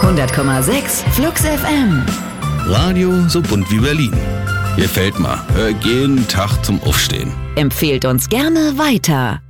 100,6 Flux FM. Radio so bunt wie Berlin. Gefällt mir. Hör jeden Tag zum Aufstehen. Empfehlt uns gerne weiter.